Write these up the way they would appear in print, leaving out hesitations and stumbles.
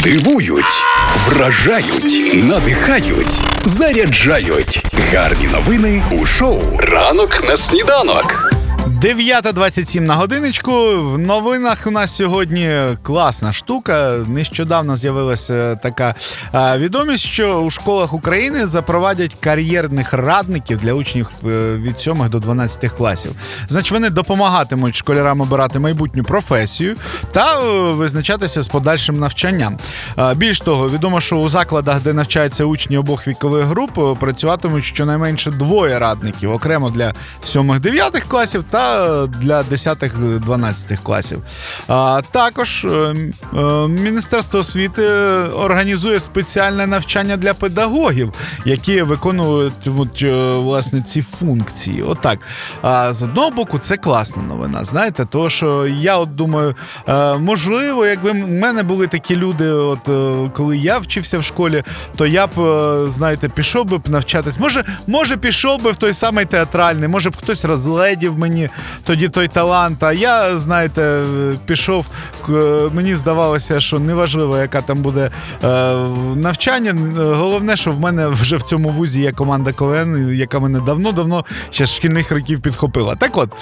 Дивують, вражають, надихають, заряджають. Гарні новини у шоу «Ранок на сніданок». 9:27 на годиночку. В новинах у нас сьогодні класна штука. Нещодавно з'явилася така відомість, що у школах України запровадять кар'єрних радників для учнів від 7 до 12 класів. Значить, вони допомагатимуть школярам обирати майбутню професію та визначатися з подальшим навчанням. Більш того, відомо, що у закладах, де навчаються учні обох вікових груп, працюватимуть щонайменше 2 радників, окремо для 7-9 класів та для 10-12 класів. Також Міністерство освіти організує спеціальне навчання для педагогів, які виконують, власне, ці функції. Отак. З одного боку, це класна новина, знаєте, тому що я от думаю, можливо, якби в мене були такі люди, от коли я вчився в школі, то я б, знаєте, пішов би навчатись. Може пішов би в той самий театральний, може б хтось розгледів мені тоді той талант, а я, знаєте, пішов, мені здавалося, що неважливо, яка там буде навчання, головне, що в мене вже в цьому вузі є команда КВН, яка мене давно, ще з шкільних років підхопила. Так от,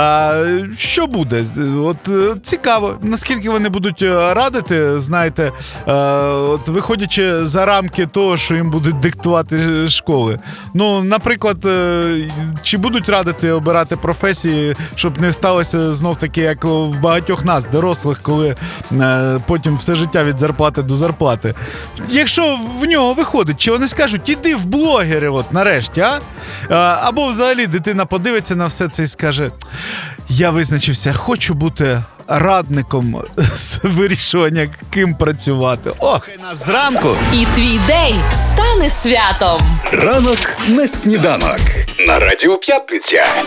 що буде? От цікаво, наскільки вони будуть радити, знаєте, от виходячи за рамки того, що їм будуть диктувати школи. Ну, наприклад, чи будуть радити обирати професії, щоб не сталося знов-таки, як в багатьох нас, дорослих, коли потім все життя від зарплати до зарплати. Якщо в нього виходить, чи вони скажуть, іди в блогери, от нарешті, або взагалі дитина подивиться на все це і скаже, я визначився, хочу бути радником з вирішування, ким працювати. Ох, нас зранку. І твій день стане святом. Ранок на сніданок. На Радіо П'ятниця.